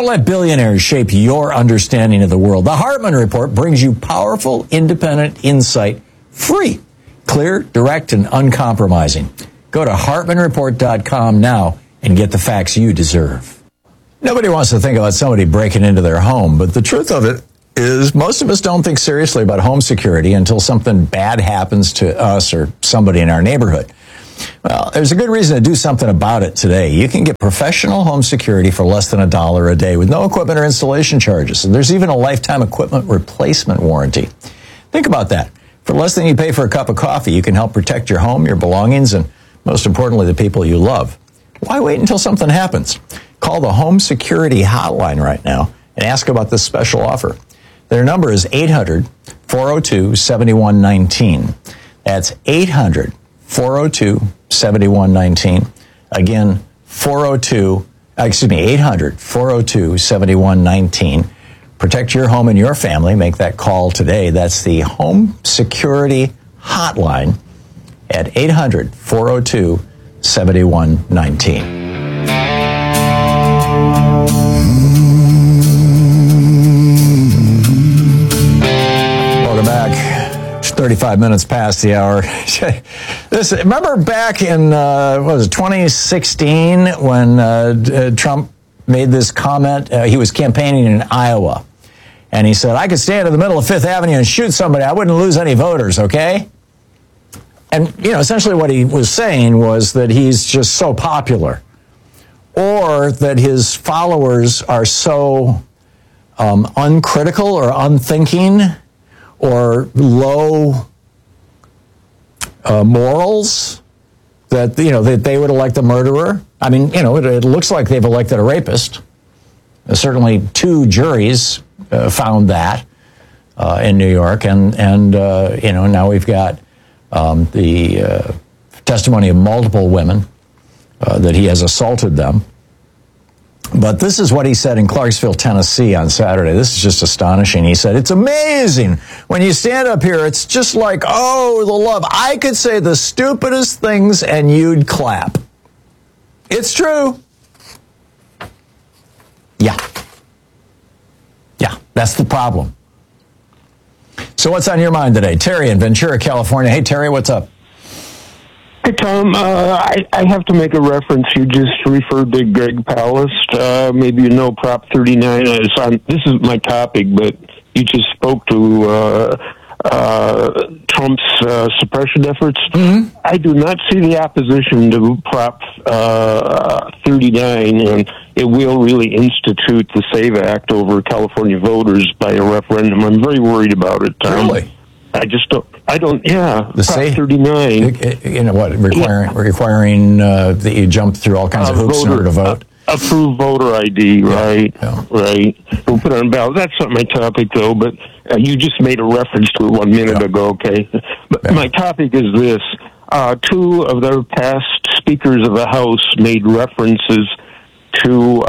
Don't let billionaires shape your understanding of the world. The Hartman Report brings you powerful, independent insight, free, clear, direct, and uncompromising. Go to HartmanReport.com now and get the facts you deserve. Nobody wants to think about somebody breaking into their home, but the truth of it is most of us don't think seriously about home security until something bad happens to us or somebody in our neighborhood. Well, there's a good reason to do something about it today. You can get professional home security for less than $1 a day with no equipment or installation charges. And there's even a lifetime equipment replacement warranty. Think about that. For less than you pay for a cup of coffee, you can help protect your home, your belongings, and most importantly, the people you love. Why wait until something happens? Call the Home Security Hotline right now and ask about this special offer. Their number is 800-402-7119. That's 800-402-7119. Again, 800-402-7119. Protect your home and your family. Make that call today. That's the Home Security Hotline at 800-402-7119. Welcome back. 35 minutes past the hour. Remember back in 2016 when Trump made this comment? He was campaigning in Iowa, and he said, "I could stand in the middle of Fifth Avenue and shoot somebody. I wouldn't lose any voters, okay?" And, essentially what he was saying was that he's just so popular, or that his followers are so uncritical or unthinking or low morals that, that they would elect a murderer. I mean, it looks like they've elected a rapist. Certainly 2 juries found that in New York. And now we've got the testimony of multiple women that he has assaulted them. But this is what he said in Clarksville, Tennessee on Saturday. This is just astonishing. He said, "It's amazing. When you stand up here, it's just like, oh, the love. I could say the stupidest things and you'd clap. It's true." Yeah, that's the problem. So what's on your mind today? Terry in Ventura, California. Hey, Terry, what's up? Hey, Tom, I have to make a reference. You just referred to Greg Palast. Maybe you know Prop 39 is on. This is my topic, but you just spoke to Trump's suppression efforts. Mm-hmm. I do not see the opposition to Prop 39, and it will really institute the SAVE Act over California voters by a referendum. I'm very worried about it, Tom. Really? I don't, yeah. The Prop 39. Requiring that you jump through all kinds of hoops in order to vote? Approved voter ID, right? Yeah. Right. We'll put it on ballot. That's not my topic, though, but you just made a reference to it 1 minute ago, okay? But my topic is this. 2 of their past speakers of the House made references to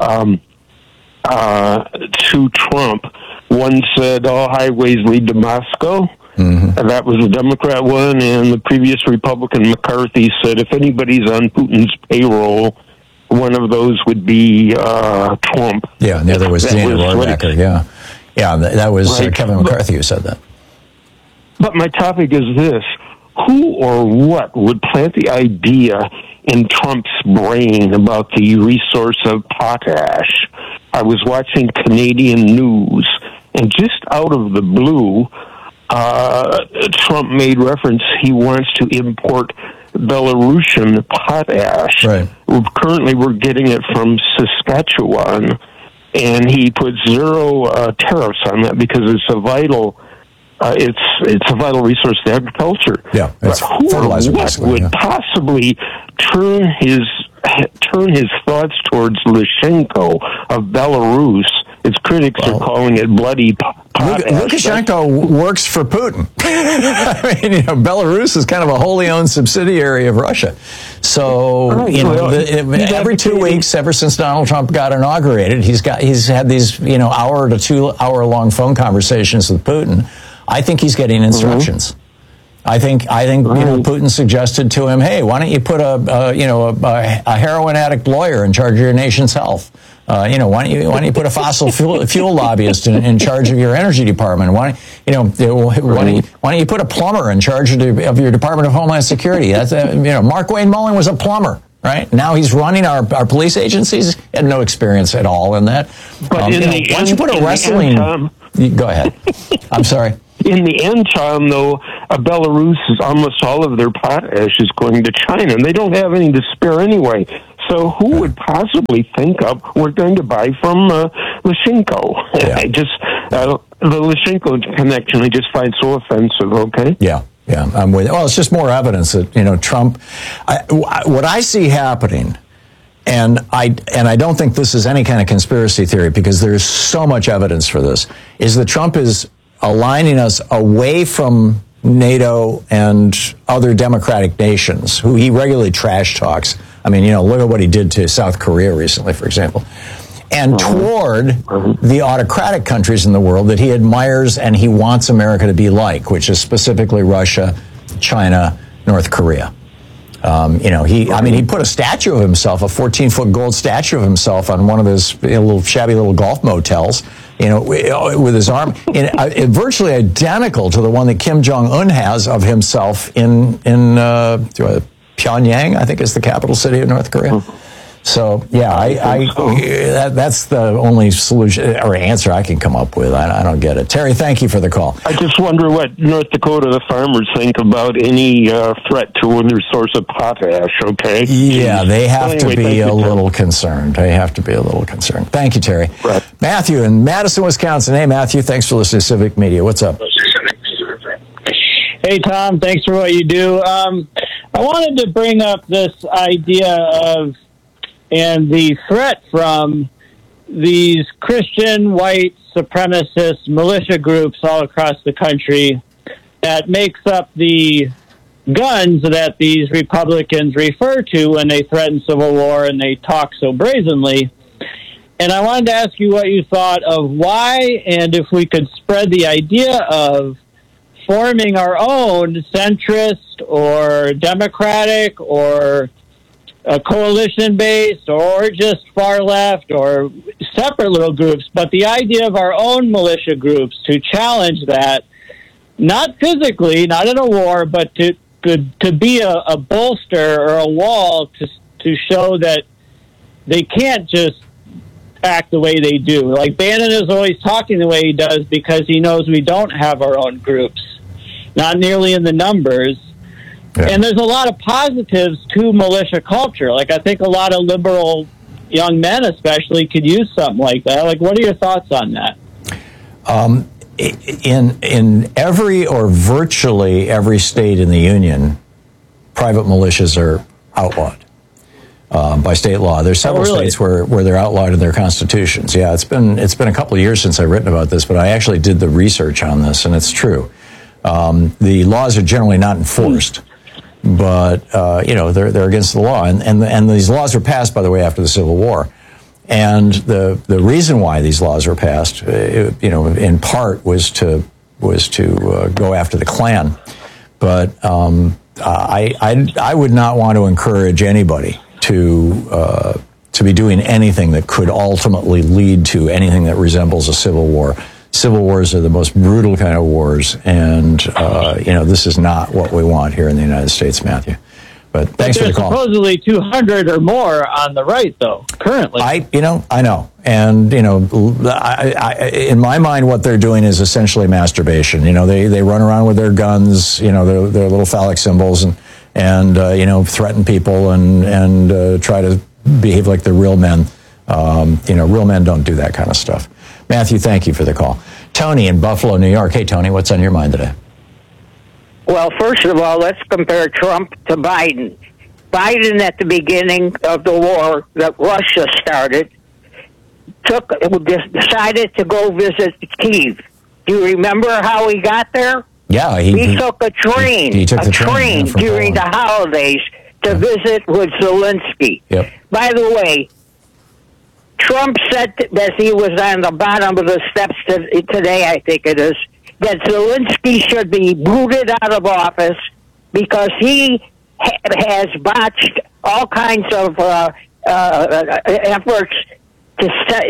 Trump. One said, all highways lead to Moscow. Mm-hmm. And that was the Democrat one, and the previous Republican McCarthy said if anybody's on Putin's payroll, one of those would be Trump. Yeah, and the other was Dana Rohrabacher. Yeah, that was right. Kevin McCarthy who said that. But my topic is this. Who or what would plant the idea in Trump's brain about the resource of potash? I was watching Canadian news, and just out of the blue, Trump made reference he wants to import Belarusian potash. Right. Currently, we're getting it from Saskatchewan, and he put 0 tariffs on that because it's a vital. It's a vital resource to agriculture. Yeah, it's fertilizer. What would possibly turn his thoughts towards Lukashenko of Belarus? Its critics are calling it bloody potash. Lukashenko works for Putin. I mean, Belarus is kind of a wholly owned subsidiary of Russia. So, every 2 weeks, ever since Donald Trump got inaugurated, he's had these, hour to 2 hour long phone conversations with Putin. I think he's getting instructions. Mm-hmm. I think Putin suggested to him, hey, why don't you put a heroin addict lawyer in charge of your nation's health? Why don't you put a fossil fuel lobbyist in charge of your energy department? Why don't you put a plumber in charge of your Department of Homeland Security? That's Mark Wayne Mullen was a plumber, right? Now he's running our police agencies. He had no experience at all in that. But why don't you put a wrestling? Go ahead. I'm sorry. In the end, Tom, though, Belarus is almost all of their potash is going to China, and they don't have any to spare anyway. So who would possibly think of we're going to buy from Lyshenko? Yeah. The Lyshenko connection I just find so offensive, okay? Yeah, I'm with you. Well, it's just more evidence that, Trump, what I see happening, and I don't think this is any kind of conspiracy theory because there's so much evidence for this, is that Trump is aligning us away from NATO and other democratic nations who he regularly trash talks. I mean, look at what he did to South Korea recently, for example, and toward the autocratic countries in the world that he admires and he wants America to be like, which is specifically Russia, China, North Korea. He put a statue of himself, a 14-foot gold statue of himself on one of his little shabby little golf motels, with his arm, virtually identical to the one that Kim Jong-un has of himself in Pyongyang, I think is the capital city of North Korea. So, that's the only solution or answer I can come up with. I don't get it. Terry, thank you for the call. I just wonder what North Dakota, the farmers, think about any threat to their source of potash, okay? Yeah, they have to be a little concerned. Thank you, Terry. Right. Matthew in Madison, Wisconsin. Hey, Matthew, thanks for listening to Civic Media. What's up? Hey, Tom, thanks for what you do. I wanted to bring up this idea of and the threat from these Christian white supremacist militia groups all across the country that makes up the guns that these Republicans refer to when they threaten civil war and they talk so brazenly. And I wanted to ask you what you thought of why, and if we could spread the idea of forming our own centrist or democratic or a coalition-based or just far left or separate little groups, but the idea of our own militia groups to challenge that, not physically, not in a war, but to be a bolster or a wall to show that they can't just act the way they do. Like Bannon is always talking the way he does because he knows we don't have our own groups, not nearly in the numbers. Yeah. And there's a lot of positives to militia culture. Like, I think a lot of liberal young men especially could use something like that. Like, what are your thoughts on that? In every or virtually every state in the union, private militias are outlawed by state law. There's several states where they're outlawed in their constitutions. Yeah, it's been a couple of years since I've written about this, but I actually did the research on this, and it's true. The laws are generally not enforced. But they're against the law, and these laws were passed, by the way, after the Civil War. And the reason why these laws were passed, in part, was to go after the Klan. But I would not want to encourage anybody to be doing anything that could ultimately lead to anything that resembles a civil war. Civil wars are the most brutal kind of wars, and this is not what we want here in the United States, Matthew. But thanks for the call. There's supposedly 200 or more on the right, though, currently. I know, and in my mind, what they're doing is essentially masturbation. They run around with their guns, their little phallic symbols, and threaten people and try to behave like they're real men. Real men don't do that kind of stuff. Matthew, thank you for the call. Tony in Buffalo, New York. Hey, Tony, what's on your mind today? Well, first of all, let's compare Trump to Biden. Biden, at the beginning of the war that Russia started, decided to go visit Kyiv. Do you remember how he got there? Yeah, he took a train. He took the train during the holidays to visit with Zelensky. Yep. By the way, Trump said that he was on the bottom of the steps today, I think it is, that Zelensky should be booted out of office because he has botched all kinds of efforts to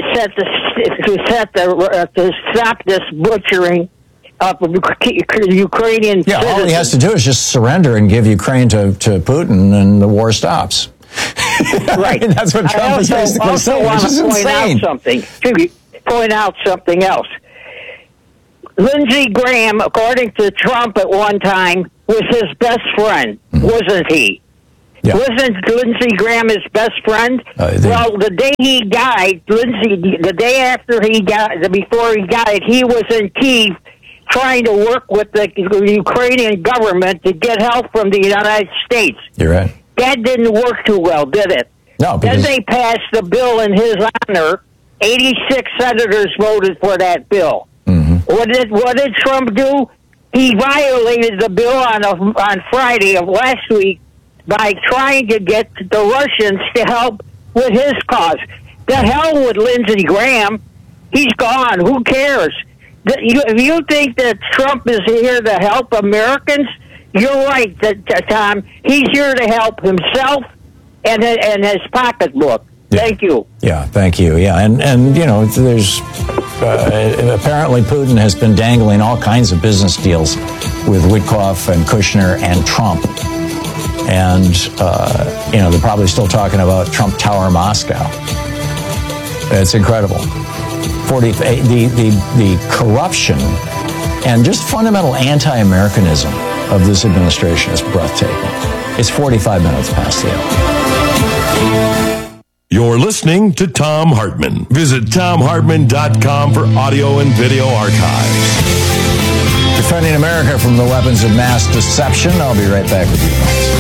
stop this butchering of Ukrainian Yeah, citizens. all he has to do is just surrender and give Ukraine to Putin, and the war stops. Right. I mean, that's what Trump is basically saying, which is insane. Point out something else. Lindsey Graham, according to Trump at one time, was his best friend, wasn't he? Yeah. Wasn't Lindsey Graham his best friend? Well, the day he died, the day after he died, before he died, he was in Kyiv trying to work with the Ukrainian government to get help from the United States. You're right. That didn't work too well, did it? No, because Then they passed the bill in his honor. 86 senators voted for that bill. What did Trump do? He violated the bill on Friday of last week by trying to get the Russians to help with his cause. The hell with Lindsey Graham. He's gone. Who cares? If you think that Trump is here to help Americans, you're right, Tom. He's here to help himself and his pocketbook. Yeah. Thank you. Yeah, thank you. Yeah, and you know, there's apparently Putin has been dangling all kinds of business deals with Witkoff and Kushner and Trump, and you know, they're probably still talking about Trump Tower Moscow. It's incredible. The corruption and just fundamental anti-Americanism of this administration is breathtaking. It's 45 minutes past the hour. You're listening to Thom Hartmann. Visit ThomHartmann.com for audio and video archives. Defending America from the weapons of mass deception. I'll be right back with you.